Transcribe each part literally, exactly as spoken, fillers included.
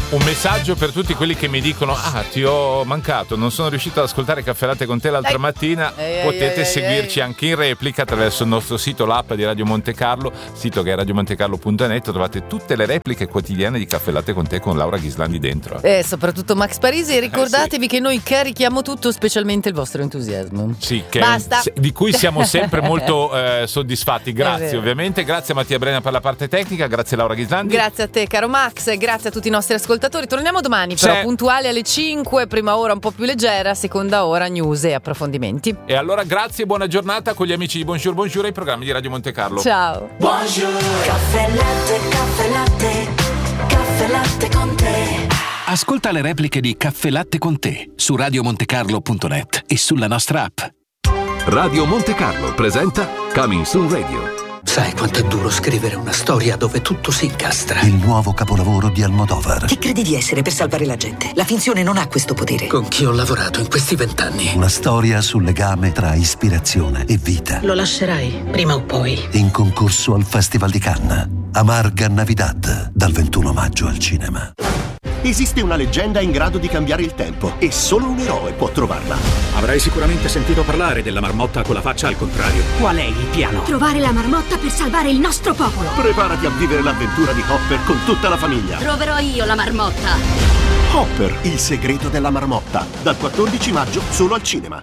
Un messaggio per tutti quelli che mi dicono: ah, ti ho mancato, non sono riuscito ad ascoltare Caffè Latte con te l'altra Dai. mattina. Ehi, Potete ehi, seguirci ehi. anche in replica attraverso il nostro sito, l'app di Radio Monte Carlo, sito che è radio monte carlo punto net. Trovate tutte le repliche quotidiane di Caffè Latte con te con Laura Ghislandi dentro. E soprattutto Max Parisi, ricordatevi Eh, sì. che noi carichiamo tutto, specialmente il vostro entusiasmo. Sì, che Basta. è un- di cui siamo sempre molto eh, soddisfatti. È Grazie, vero. ovviamente. Grazie a Mattia Brena per la parte tecnica, grazie a Laura Ghislandi. Grazie a te caro Max, grazie a tutti i nostri ascoltatori. Torniamo domani C'è- però puntuali alle cinque, prima ora un po' più leggera, seconda ora news e approfondimenti. E allora grazie e buona giornata con gli amici di Bonjour Bonjour e i programmi di Radio Monte Carlo. Ciao. Caffè latte, caffè latte, caffè latte con te. Ascolta le repliche di Caffè Latte con te su radio monte carlo punto net e sulla nostra app. Radio Monte Carlo presenta Coming Soon Radio. Sai quanto è duro scrivere una storia dove tutto si incastra? Il nuovo capolavoro di Almodovar. Chi credi di essere per salvare la gente? La finzione non ha questo potere. Con chi ho lavorato in questi vent'anni? Una storia sul legame tra ispirazione e vita. Lo lascerai, prima o poi. In concorso al Festival di Cannes. Amarga Navidad, dal ventuno maggio al cinema. Esiste una leggenda in grado di cambiare il tempo e solo un eroe può trovarla. Avrai sicuramente sentito parlare della marmotta con la faccia al contrario. Qual è il piano? Trovare la marmotta per salvare il nostro popolo. Preparati a vivere l'avventura di Hopper con tutta la famiglia. Troverò io la marmotta. Hopper, il segreto della marmotta. Dal quattordici maggio solo al cinema.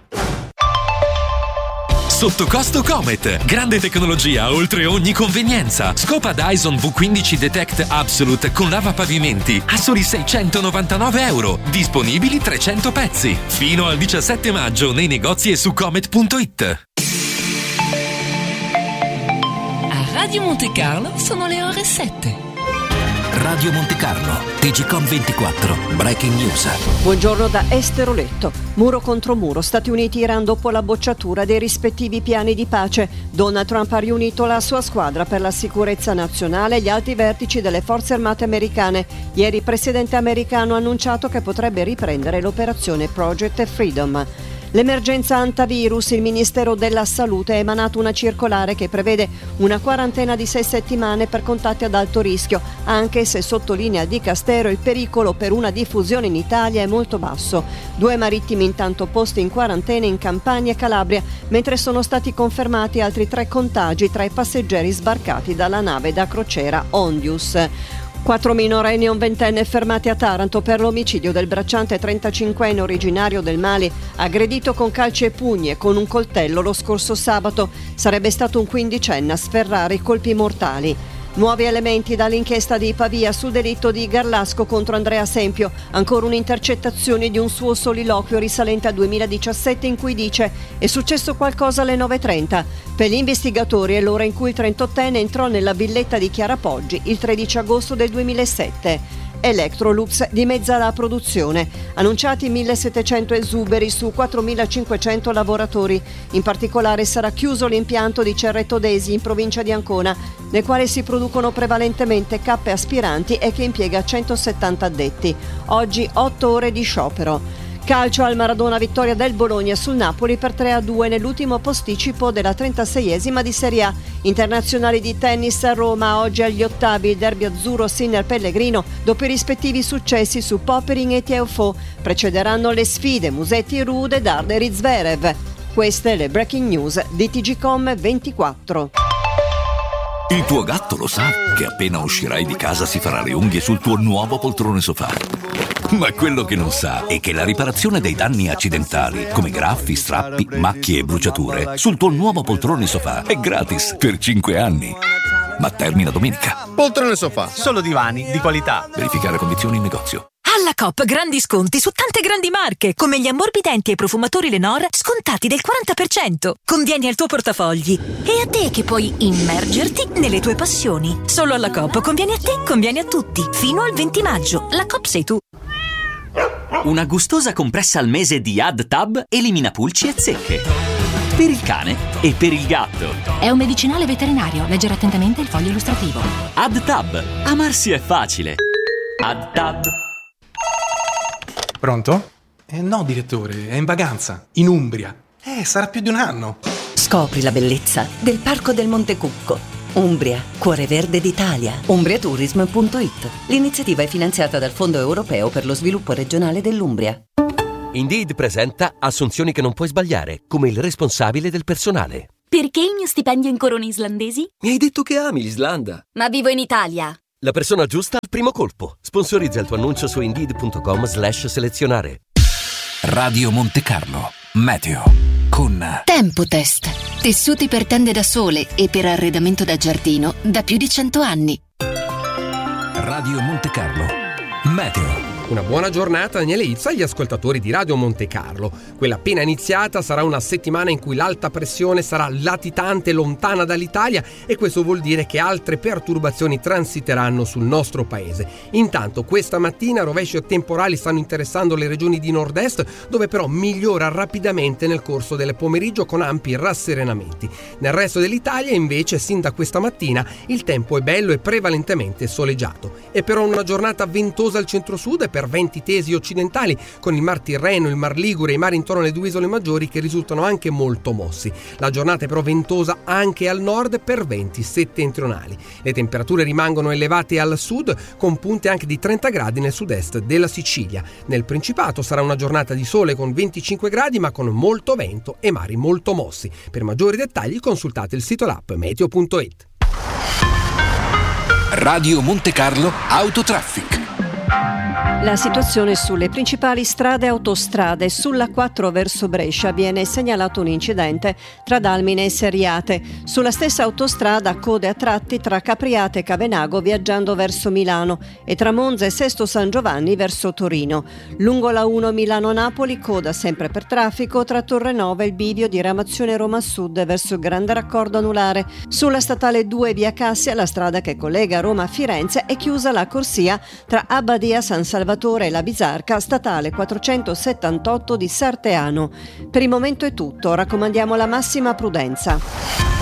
Sotto costo Comet, grande tecnologia oltre ogni convenienza. Scopa Dyson V quindici Detect Absolute con lavapavimenti a soli seicentonovantanove euro, disponibili trecento pezzi. Fino al diciassette maggio nei negozi e su comet punto it. A Radio Monte Carlo sono le ore sette. Radio Monte Carlo, T G Com ventiquattro, Breaking News. Buongiorno da Esteroletto. Muro contro muro, Stati Uniti-Iran dopo la bocciatura dei rispettivi piani di pace. Donald Trump ha riunito la sua squadra per la sicurezza nazionale e gli alti vertici delle forze armate americane. Ieri il presidente americano ha annunciato che potrebbe riprendere l'operazione Project Freedom. L'emergenza antivirus, il Ministero della Salute ha emanato una circolare che prevede una quarantena di sei settimane per contatti ad alto rischio, anche se sottolinea il Dicastero il pericolo per una diffusione in Italia è molto basso. Due marittimi intanto posti in quarantena in Campania e Calabria, mentre sono stati confermati altri tre contagi tra i passeggeri sbarcati dalla nave da crociera Ondius. Quattro minorenni e un ventenne fermati a Taranto per l'omicidio del bracciante trentacinquenne originario del Mali, aggredito con calci e pugni e con un coltello lo scorso sabato. Sarebbe stato un quindicenne a sferrare i colpi mortali. Nuovi elementi dall'inchiesta di Pavia sul delitto di Garlasco contro Andrea Sempio. Ancora un'intercettazione di un suo soliloquio risalente al duemiladiciassette in cui dice: è successo qualcosa alle nove e trenta. Per gli investigatori è l'ora in cui il trentottenne entrò nella villetta di Chiara Poggi il tredici agosto del duemilasette. Electrolux dimezza la produzione. Annunciati millesettecento esuberi su quattromilacinquecento lavoratori. In particolare sarà chiuso l'impianto di Cerreto Desi in provincia di Ancona, nel quale si producono prevalentemente cappe aspiranti e che impiega centosettanta addetti. Oggi otto ore di sciopero. Calcio al Maradona, vittoria del Bologna sul Napoli per tre a due nell'ultimo posticipo della trentaseiesima di Serie A. Internazionali di tennis a Roma, oggi agli ottavi il derby azzurro Sinner-Pellegrino dopo i rispettivi successi su Popering e Tiafoe. Precederanno le sfide Musetti Rude, Darder e Zverev. Queste le breaking news di T G Com ventiquattro. Il tuo gatto lo sa che appena uscirai di casa si farà le unghie sul tuo nuovo poltrone sofà. Ma quello che non sa è che la riparazione dei danni accidentali, come graffi, strappi, macchie e bruciature, sul tuo nuovo poltrone sofà è gratis per cinque anni. Ma termina domenica. Poltrone sofà, solo divani di qualità. Verificare condizioni in negozio. Alla Coop grandi sconti su tante grandi marche, come gli ammorbidenti e i profumatori Lenor, scontati del quaranta per cento. Convieni al tuo portafogli. E a te che puoi immergerti nelle tue passioni. Solo alla Coop conviene a te, conviene a tutti. Fino al venti maggio. La Coop sei tu. Una gustosa compressa al mese di AdTab elimina pulci e zecche. Per il cane e per il gatto. È un medicinale veterinario. Leggere attentamente il foglio illustrativo. AdTab. Amarsi è facile. AdTab. Pronto? Eh no, direttore, è in vacanza, in Umbria. Eh, sarà più di un anno. Scopri la bellezza del Parco del Monte Cucco. Umbria, cuore verde d'Italia. umbriatourism punto it. L'iniziativa è finanziata dal Fondo Europeo per lo Sviluppo Regionale dell'Umbria. Indeed presenta assunzioni che non puoi sbagliare, come il responsabile del personale. Perché il mio stipendio in corone islandesi? Mi hai detto che ami l'Islanda. Ma vivo in Italia. La persona giusta al primo colpo. Sponsorizza il tuo annuncio su indeed punto com slash selezionare. Radio Monte Carlo. Meteo. Con Tempo Test. Tessuti per tende da sole e per arredamento da giardino da più di cento anni. Radio Monte Carlo. Meteo. Una buona giornata Daniele Izza agli ascoltatori di Radio Monte Carlo. Quella appena iniziata sarà una settimana in cui l'alta pressione sarà latitante lontana dall'Italia e questo vuol dire che altre perturbazioni transiteranno sul nostro paese. Intanto questa mattina rovesci temporali stanno interessando le regioni di nord-est, dove però migliora rapidamente nel corso del pomeriggio con ampi rasserenamenti. Nel resto dell'Italia invece sin da questa mattina il tempo è bello e prevalentemente soleggiato. È però una giornata ventosa al centro-sud e per venti tesi occidentali, con il Mar Tirreno, il Mar Ligure e i mari intorno alle due isole maggiori che risultano anche molto mossi. La giornata è però ventosa anche al nord per venti settentrionali. Le temperature rimangono elevate al sud, con punte anche di trenta gradi nel sud-est della Sicilia. Nel Principato sarà una giornata di sole con venticinque gradi, ma con molto vento e mari molto mossi. Per maggiori dettagli consultate il sito l'app meteo punto it. Radio Monte Carlo Autotraffic. La situazione sulle principali strade e autostrade. Sulla quattro verso Brescia viene segnalato un incidente tra Dalmine e Seriate. Sulla stessa autostrada code a tratti tra Capriate e Cavenago viaggiando verso Milano e tra Monza e Sesto San Giovanni verso Torino. Lungo la uno Milano-Napoli coda sempre per traffico tra Torrenova e il bivio di Ramazione Roma Sud verso il Grande Raccordo Anulare. Sulla statale due via Cassia, la strada che collega Roma a Firenze, è chiusa la corsia tra Abbadia San Salvatore e la Bisarca, statale quattrocentosettantotto di Sarteano. Per il momento è tutto, raccomandiamo la massima prudenza.